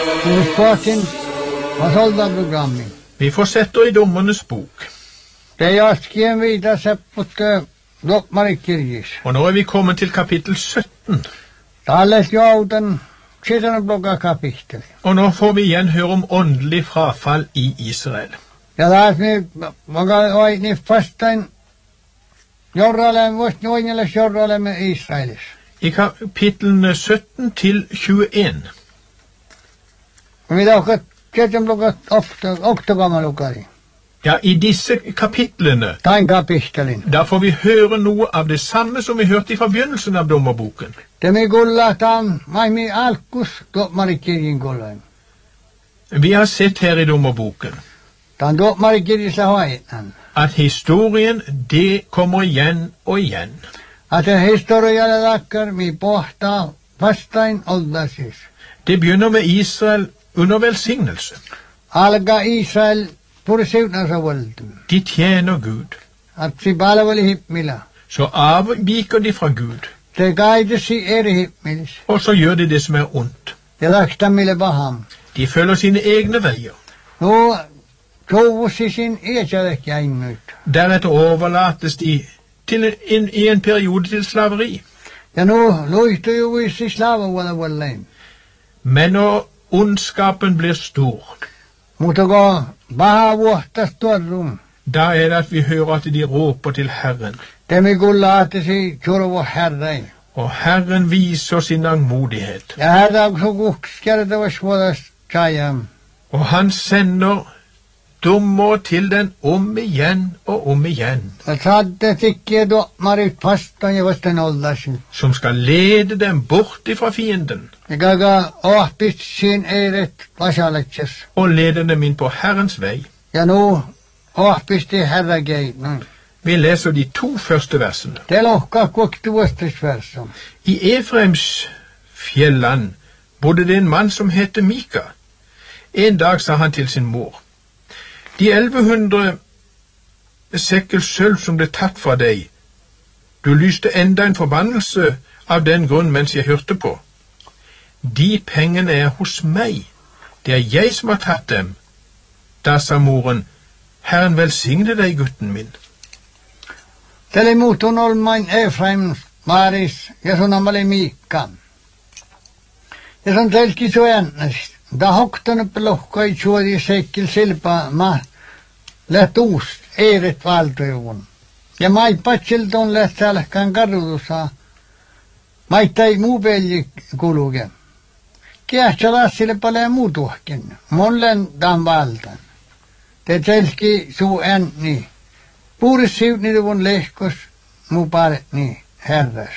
Sporten var soldaprogrammi. Vi fortsetter i Dommernes bok. Det jaskien videre seg på Loppmarikirgis. Og nå er vi kommet til kapittel 17. Da leste jeg av den 17. blogga kapittel. Og nå får vi igjen høre om åndelig frafall i Israel. Ja, da er vi i fasten jorralem, vårt nøgnelig jorralem med Israelis. I kapitlene 17 til 21. Og vi da har 17 blogga oktogammalukari. Ja, i disse kapitlene, Den kapittelin. da får vi høre noe av det samme som vi hørte fra begynnelsen av dommerboken. Det mi gulla tan, mai alkus Loppmarikirgin gullan. Vi har sett her i dommerboken Dan Loppmarikirgis la hoitan. at historien, det kommer igjen og igjen. At det historialle dakker mi pohta vastain oldasis. Det begynner med Israel under velsignelse. Alga Israel pursiutnansa voltum. De tjener Gud. At si balavali hippmila. Så avviker de fra Gud, Det gaide si eri hippmilis. og så gjør de det som er ondt. Det lakstamile baham. De følger sine egne veier. Nå tovus i sin ekjadekja innut. Deretter overlates de til i en periode til slaveri. Ja nå loitu jo visi slava wala wallain. Men når ondskapen blir stor, Mutta gå baha vuotta storrum. da er det at vi hører at de råper til Herren. Det mi gulla at si tjorovo herrei. Og Herren viser sin langmodighet. Ja herra så gukskjere det var svårast tjajam. Og han sender dommer til den om igjen og om igjen, Det sadde tikke då marit pastan jeg vasten oldasin. som skal lede dem bort ifra fienden, Jeg gaga åpist sin eret vasalekjes. og lede dem inn på Herrens vei. Ja nå åpist i herra geit. Vi leser de 2 første versene. Det lokka koktu vastisversum. I Efraims fjelland bodde det en mann som hette Mika. En dag sa han til sin mor: De 1100 sekkel sølv som ble tatt fra deg, du lyste enda en forbannelse av den grunn mens jeg hørte på. De pengene er hos meg, det er jeg som har tatt dem. Da sa moren: Herren velsigne deg, gutten min. Tele muutun olmain Efraim Maris ja sun amale Miikka. Ja sun telki suennast. Da hoktan lohka i suori sekil silpa ma lähtuust eiret valtoivun. Ja mai patsilton lähtsäälläkään karrutussa. Maittai muu pelji kuluge. Kiähtsä lassille paljon muutuakin. Mollen dan valtan. Te telki suu enni. Puuris siutniduvun lehkos muu paretni herras.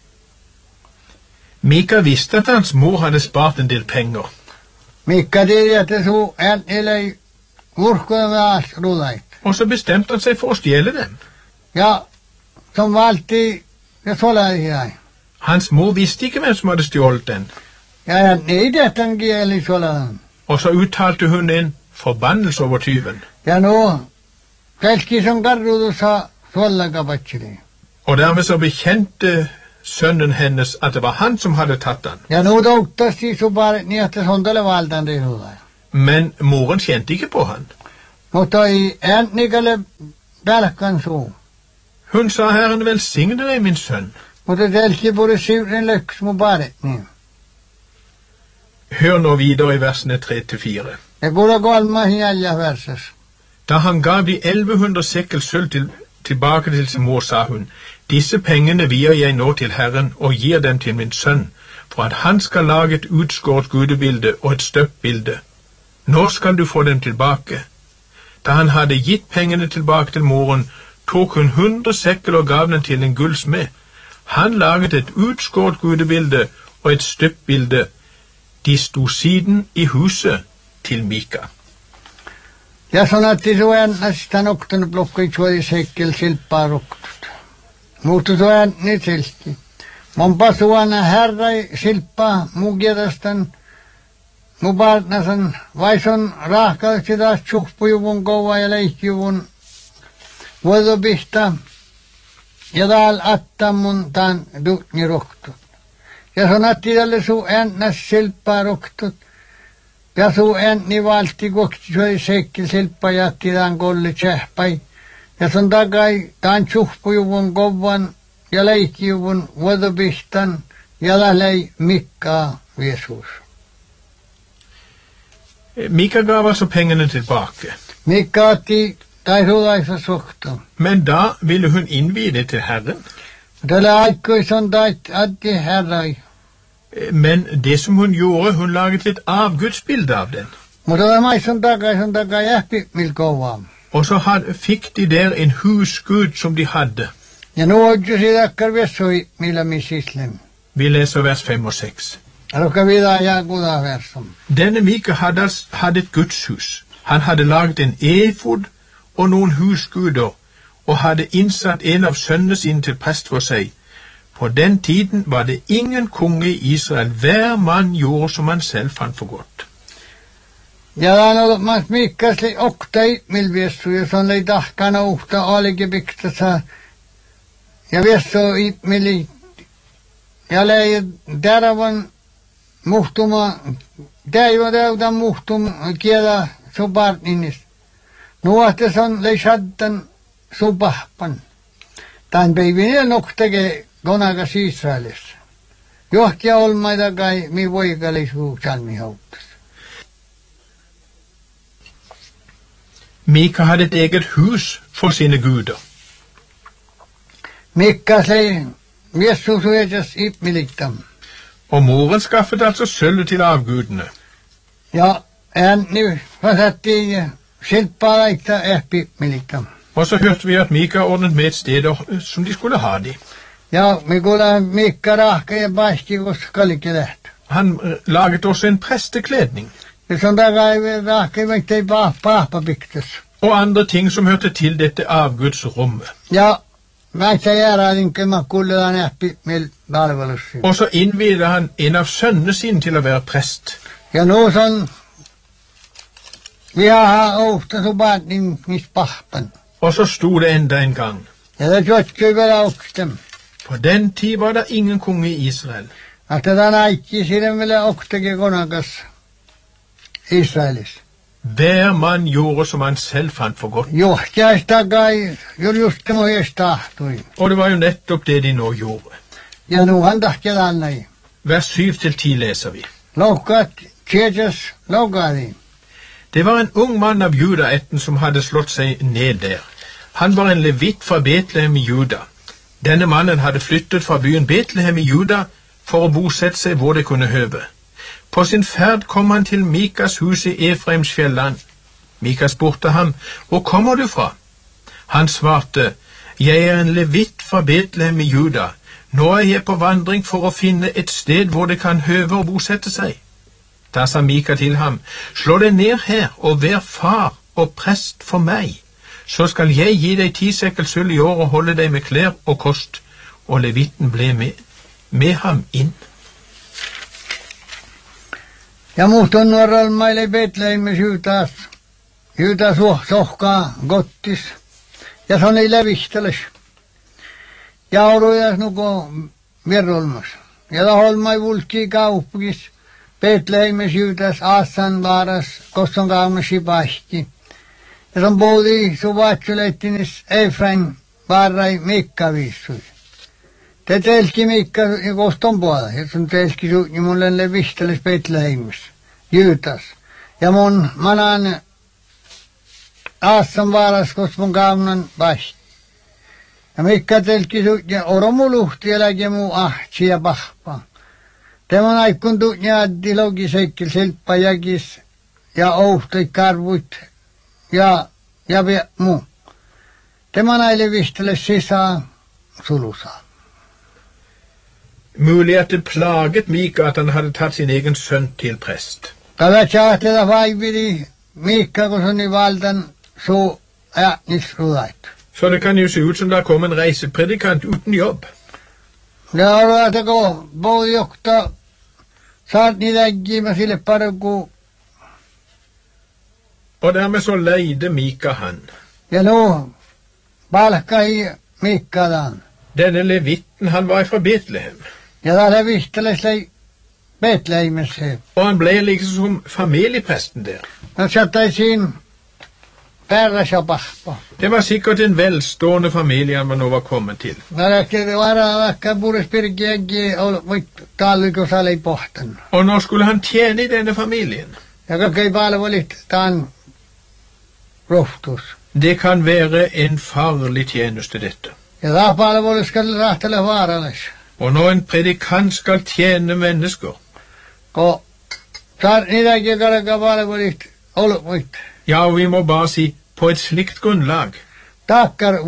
Mika visste at hans mor hadde spart en del penger. Mikka tiedä, että suu elei urkkoja vaas rulait. Og så bestemte han seg for å stjele dem. Ja, som valti ja solaihiai. Hans mor visste ikke hvem som hadde stjålet den, Ja ei tämän kieli solan. og så uttalte hun en forbannelse over tyven. Ja no, telki som karrutussa sollakapatsili. Og dermed så bekjente sønnen hennes at det var han som hadde tatt den. Ja no douttasti suparet niin, että sondale valtan rulai. Men moren kjente ikke på han. Mutta ei äännikalle pälkkan suu. Hun sa: Herren velsigne deg, min sønn. Mutta telki puri siurin löks mu paret niin. Hør nå videre i versene 3-4. Ja kuule kolma hiälja versas. Da han gav de 1100 sekkel sølv tilbake til sin mor, sa hun: Disse pengene vier jeg nå til Herren og gir dem til min sønn, for at han skal lage et utskåret gudebilde og et støpt bilde. Nå skal du få dem tilbake. Da han hadde gitt pengene tilbake til moren, tok hun 100 sekkel og gav den til en gullsmed. Han laget et utskåret gudebilde og et støpt bilde. De sto siden i huset til Mika. Ja sanatti suennasta noktanut lokkoi suori sekkel silppaa ruktut. Mutta suenni silti. Monpa suona herrai silppaa mugiedastan mu partnasan vaison rahkaiksi taas tjuhpujuvun kova ja leikkijuvun vuodopihta ja taal attammun taan dutni ruktut. Ja sanatti tälle suennas silppaa ruktut. Ja su eni valti kokti suoi sekkil silppa jätti tämän kolli tsehpai. Ja sun takai tämän tsuhpujuvun kovan ja leikkiuvun vuotopistan ja lählei Mikkaa Jeesus. Mika gav altså pengene tilbake. Mikka otti taisulaisa suhtoon. Men da ville hun innvie det til Herren. Tällä aikuisen atti herrai. Men det som hun gjorde, hun laget et avgudsbilde av den. Mutta tämä sun takai jähpi milkovaa. Og så fikk de der en husgud som de hadde. Ja nu oidju siitä karviessoi millä missislem. Vi leser vers 5 og 6. Alukka vidaa ja kuda versum. Denne Mika hadde et gudshus. Han hadde laget en efod og noen husguder, og hadde innsatt en av sønnene sine til prest for seg. På den tiden var det ingen konge i Israel. Hver mann gjorde som han selv fant for godt. Ja tämä on ollut mas Mikkasli oktai milviessu, jos on lei tahkana uhta olikin piktasa. Ja viessu mili. Ja lei täärävän muhtuma, täyvän muhtum kielä suparninis. Nuohtes on lei shaddan supahpan. Tämän päivinen oktake konakas Israelissa. Johtia olmaita kai mi voikalisuus salmi hauttas. Mika hadde et eget hus for sine guder. Mikka lei Jeesus uetas ipmiliktam. Og moren skaffet altså sølv til avgudene. Ja änni vasatti silppaa laittaa ipmiliktam. Og så hørte vi at Mika ordnet med et sted som de skulle ha de. Ja me kuulee Mikka rahka ja paiski, koska kallikin lähtö. Han laget også en prestekledning. Ja se on takai rahka, ettei pahpa piktas. Og andre ting som hørte til dette avgudsrommet. Ja näitä jääräidinkymä kuuletaan ipmil palvelussa. Og så innviede han en av sønnene sine til å være prest. Ja nu on vihaa ohta supaatnin mis pahpan. Og så sto det enda en gang. Ja det tjotkui vielä okstem. På den tid var det ingen konge i Israel. Että tämän aikki siinä vielä oktake konakas Israelis. Hver mann gjorde som han selv fant for godt. Johtiaista kai just mojes tahtui. Og det var jo nettopp det de nå gjorde. Ja nu han tahketaan näin. Vers 7-10 leser vi. Loukkaat kietas loukkaadi. Det var en ung mann av Judaætten som hadde slått seg ned der. Han var en levitt fra Betlehem i Juda. Denne mannen hadde flyttet fra byen Betlehem i Juda for å bosette seg hvor det kunne høve. På sin ferd kom han til Mikas hus i Efraims fjelland. Mika spurte ham, «Hvor kommer du fra?» Han svarte, «Jeg er en levitt fra Betlehem i Juda. Nå er jeg på vandring for å finne et sted hvor det kan høve å bosette seg.» Da sa Mika til ham, «Slå deg ned her og vær far og prest for meg. Så skal jeg gi deg 10 sekkel sølv i år og holde deg med klær og kost.» Og levitten ble med ham inn. Ja muutun nuoralla maille Betlehemissä Juutas sohkaa gottis. Ja se on ei lävisteles. Ja orujas nuko virolmas. Ja laholmai vulkki kauppukis Betlehemissä Juutas Aassan vaaras koston kaunasi pahti. Ja se on puhuttiin suvaatsuleittinis Efraim vaarai Mikka viissui. Te telki Mikka koston puolella. Ja sun telki suutni mulle levisteles Betlehemissä Juutas. Ja mun manan Aassan vaaras koston kaunan pahti. Ja Mikka telki suutni oromuluhti ja läki muu ahtsi ja pahpa. Tämän aikun tuutni addi logiseikkel silppa jäkis ja ouhtoi karvuit ja muu. Tämän aile visteles sisään sulusaa. Mulig at det plaget Mika at han hadde tatt sin egen sønn til prest. Tällä tjahtela vaividi Mikka, kun on valdan så äänisrudait. Så det kan jo se ut som der kom en reisepredikant uten jobb. Ja arvaatako poujokta saat niitä äkkiimä sille parku. Og dermed så leide Mika han. Ja nu palkkai Mikkadan. Denne levitten, han var fra Betlehem. Ja täällä visteles lei Betlehem. Og han ble liksom som familiepresten der. Han satt i sin perrasjapahpa. Det var sikkert en velstående familie han nå var kommet til. Det var vaikka Buurespirkiäkin tallikosale pohtan. Og nå skulle han tjene i denne familien. Ja kaikki palvelit tämän rohtus. Det kan være en farlig tjeneste, dette. Ja tämä palvelu skal rahtele vaarallis. Og når en predikant skal tjene mennesker, Ko niitäkin kalka palvelit olmuit. ja, vi må bare si, på et slikt grunnlag, Takkar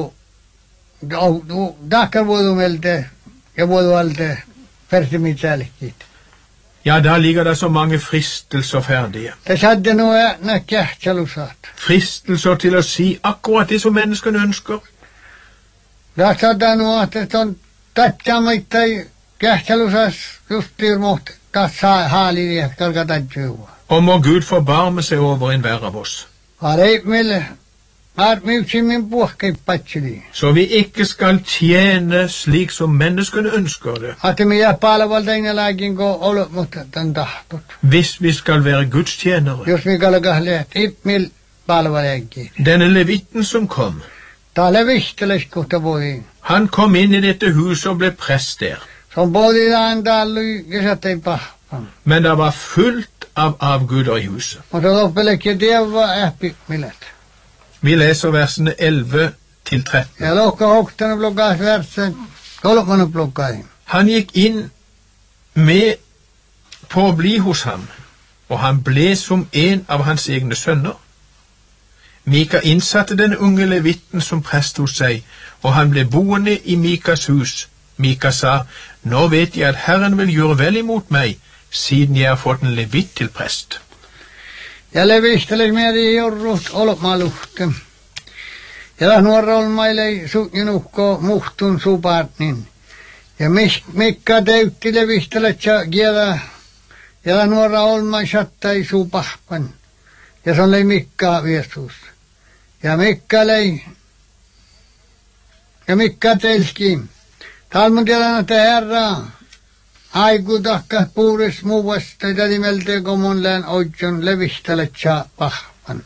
vuodu melte ja vuodu alte persimitsälkit. ja, da ligger det så mange fristelser ferdige. Det sadde noe näkkähtsälusat. Fristelser til å si akkurat det som menneskene ønsker. Det sadde noe at det on tatsamittai kähtsälusas justiin muht tässä haali ja kalkatatjua. Og må Gud forbarme seg over enhver av oss, Harei meille miuksimin puhkeipatsili. så vi ikke skal tjene slik som menneskene ønsker det, Ati minä palveltaina lääkin ko olo mutta tän tahtot. hvis vi skal være Guds tjenere. Jos mi kalkahleet ipmil palveleekin. Denne levitten som kom, Täällä vihteles kohta voi. han kom inn i dette huset og ble prest der. Se on potilaan täällä kesätei pahpan. Men det var fullt av avguder i huset. Mutta loppelekin tievaa ähpikmilet. Vi leser versene 11 til 13. Ja lohka hoktana blokkaas versen kolmannen blokkain. Han gikk inn med på å bli hos ham, og han ble som en av hans egne sønner. Mika innsatte den unge levitten som prest hos seg, og han ble boende i Mikas hus. Mika sa, nå vet jeg at Herren vil gjøre vel imot meg, siden jeg har fått en levitt til prest. Ja levisteles mieli jorrut olmaluhten. Ja nuora olmailei sukinukko muhtun supartnin. Ja Mikka täytti levistelet ja kielä. Ja nuora olmai sattai supahpan. Ja se on lei Mikka viesus. Ja Mikka lei. Ja Mikka telski. Talmun tiedän, että herra. Aiku takka puures muuvasta tädimeltä komon lään oitjon levistelet ja pahpan.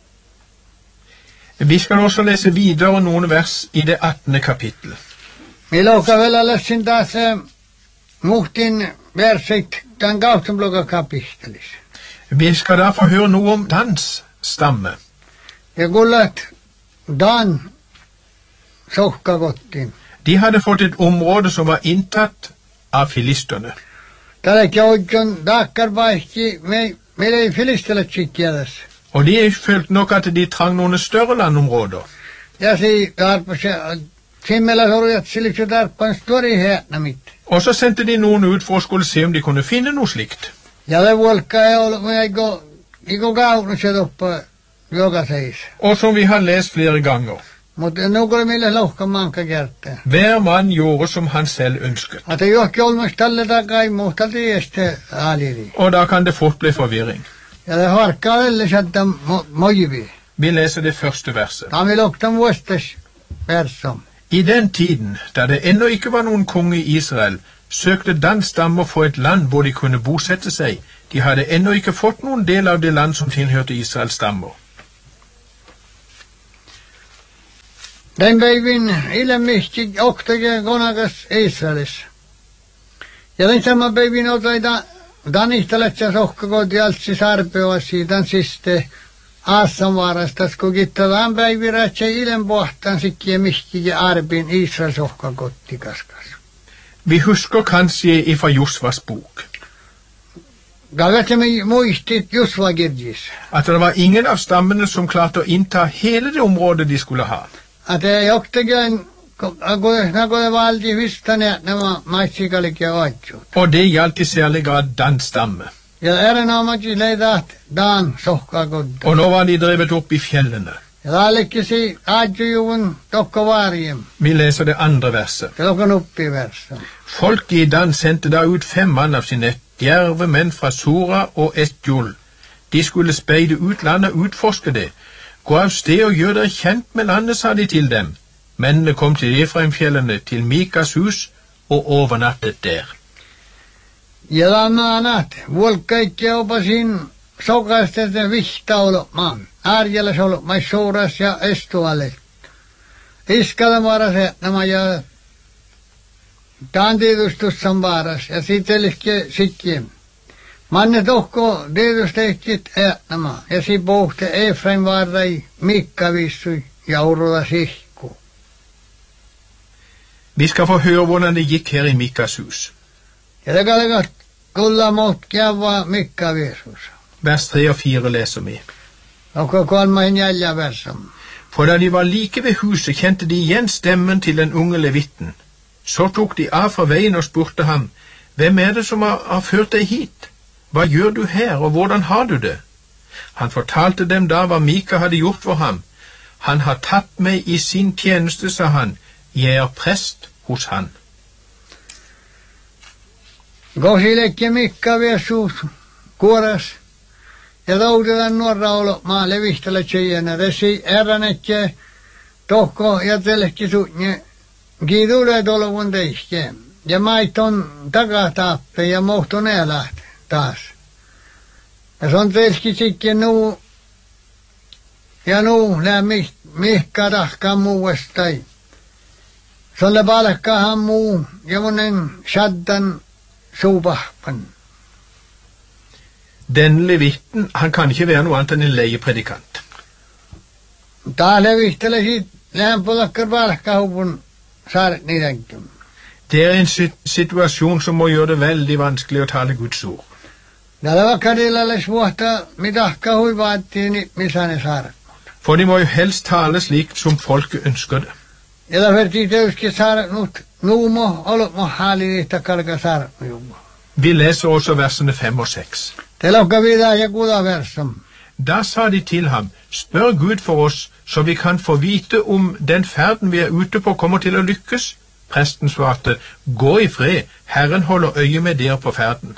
Vi skal også lese videre noen vers i det 18. kapittel. Milloin vielä lässin taas muhtin versit tämän kautta bloga kapistelis. Vi skal da få høre noe om Dans stamme. Ja kullat Dan sohka kottiin. De hadde fått et område som var inntatt av filisterne. Tälläkin oitjon takkar paikki meillä ei filistelet sikkiätäs. Og de følte nok at de trang noen større landområder. Ja si tarpas simmellä sorjat siliksi tarpan stori hätnämit. Og så sendte de noen ut for å skulle se om de kunne finne noe slikt. Ja le vuolkka ei ollut, me eikö kaunuset oppa joka seis. Og som vi har lest flere ganger, Mutta nukulle mille lohka manka kertaa. hver mann gjorde som han selv ønsket. Ate johki olmas tälle takai muhtalti este aliri. Og da kan det fort bli forvirring. Ja det harkkaa elle sieltä mojivi. Vi leser det første verset. Tami loktan vuostas versom. I den tiden, da det ennå ikke var noen konge i Israel, søkte Dans stammer for et land hvor de kunne bosette seg. De hadde ennå ikke fått noen del av det land som tilhørte Israels stammer. Den päivin ilmehti oktage konakas Israelis. Ja den saman päivin otaita Danihtalet ja sohkakoti altsi sarpeoasi tämän siste Aassanvaarastas, kun kittataan päivirät se ilm pohtan sikkiä mihki ja arbin Israel sohkakotti kaskas. Vi husker kanskje ifra Josvas bok Kagatsemme muistit Josva kirjis. at det var ingen av stammene som klarte å innta hele det området de skulle ha. Att joktakin nako valti hystäne nämä maitsikalik ja oitsut. Og det gjaldt i særlig grad Dans stamme. Ja erinomaisesti leidat Dan sohkakotti. Og nå var de drevet opp i fjellene. Ja täällekisi aadjujuvun tokko vaariem. Vi leser det andre verset. Ja tokko nuppiversa. Folket i Dan sendte da ut 5 mann av sine djerve menn fra Sora og Estjol. De skulle speide ut landet og utforske det. Gå av sted og gjør dere kjent med landet, sa de til dem. Mennene kom til Efraimfjellene, til Mikas hus, og overnattet der. Ja lamanat, vuolkaikia opasin sokasteiden vihtaolomaan. Arjalla se ollut mais suuras ja estualle. Iskalla varase nämä ja taantiedustussan varas ja siteliske sikkiem. Manne tohko tietysteikit nämä ja si pohte Efraim varrai Mikka vissui jaurula sihku. Vi skal få høre hvordan det gikk her i Mikas hus. Ja det kallegat kulla mot kiava Mikka vissus. Vers 3 og 4 leser vi. Onko kolmahin jäljä versam. For da de var like ved huset, kjente de igjen stemmen til den unge levitten. Så tok de av fra veien og spurte ham, hvem er det som har ført deg hit? Hva gjør du her, og hvordan har du det? Han fortalte dem da hva Mika hadde gjort for ham. Han har tatt meg i sin tjeneste, sa han. Jeg er prest hos han. Gosilekki Mikka vissus kuoras. Ja toutetaan nuorra olo maa levihtele tjejänä. Resi eränekke tohko ja telekki suunne. Kiitule tolvun teiske. Ja maiton takatappe ja mohton elät taas. Ja se on telski sikke nuu. Ja nuu lää mihka tahkaa muuestai. Se on palkkahan muu. Ja monen shaddan suupahpan. Den levitten, han kan ikke være noe annet enn en leiepredikant. Da levihtele siit lämpölakkar palkkahupun saaret niidenkin. Det er en situasjon som må gjøre det veldig vanskelig å tale Guds ord. Tällä vakkarilalle vuotta mitahka huivaattiin missä ne saaret. For de må jo helst tale slik som folket ønsker det. Ja da vertii töyski saaret nuumo olmo haalidihta kalka saaret nuumo. Vi leser også versene 5 og 6. Telokka vidar ja kudaversam. Da sa de til ham, spør Gud for oss, så vi kan få vite om den ferden vi er ute på kommer til å lykkes. Presten svarte, gå i fred, Herren holder øye med dere på ferden.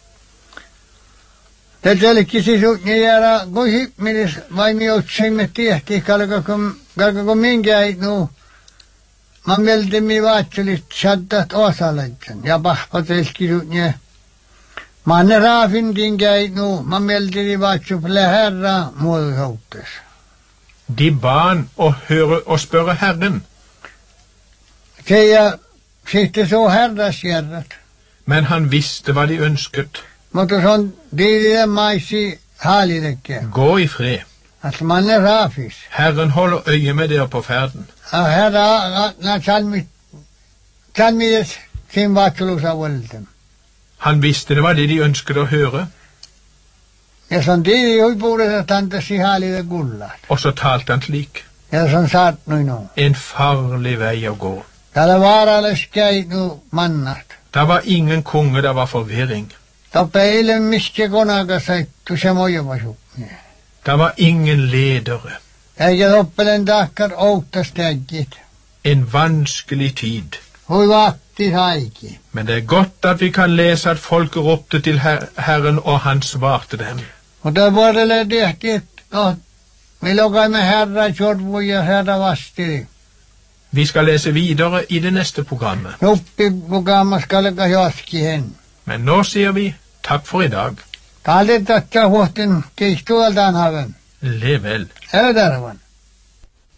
Det telkki sisutni jäädä kuhipmilis vaimi otsimme tiehti kalka minkä nu. Mä mieltemi vaatselit saddat osalaitsen ja pahpa telkki sutni. Manne raafin tinkäi nu. Mä mieltemi vaatsupille herra muodosoutes. De ban å høre og spørre Herren. Se ja sitten se on herrasjärrat. Men han visste hva de ønsket. Mutta se on diididen maisi haalidekke. Gå i fred. Att man är raafis. Herren holder øye med dere på ferden. Ja herra salmides sin vaatselusa vuolten. Han visste det var det de ønsket å høre. Ja se on diidi huipuudes, että antasi haalide kullat. Og så talte han slik. Ja se on saatnui nu. En farlig vei å gå. Täällä vaaralles käy nu mannat. Det var ingen konge, det var forvirring. Toppe eilen miske konaga saittu se mojovasuk. Det var ingen ledere. Eikä toppelen takkar outtas täggit. En vanskelig tid. Hui vaatti saiki. Men det er godt at vi kan lese at folket ropte til Herren, og han svarte dem. Mutta vuodelle tehtiin, me lokaimme herra tjorvu ja herra vastiri. Vi skal lese videre i det neste programmet. Nuppi programmas kalka jaski hen. Men nå sier vi takk for i dag. Kaldet tatsa huohten keistualtaan haven. Lev vel. Ödarvan.